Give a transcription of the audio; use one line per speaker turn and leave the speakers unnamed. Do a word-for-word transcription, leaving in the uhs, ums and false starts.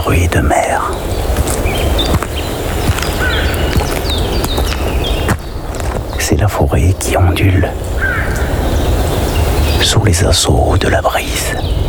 bruit de mer. C'est la forêt qui ondule sous les assauts de la brise.